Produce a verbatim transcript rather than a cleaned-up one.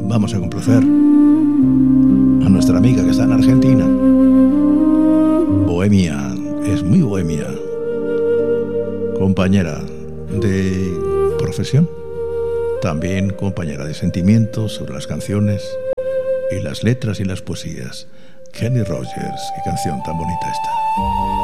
vamos a complacer a nuestra amiga que está en Argentina. Bohemia, es muy bohemia. Compañera de profesión, también compañera de sentimientos sobre las canciones y las letras y las poesías. Kenny Rogers, qué canción tan bonita esta.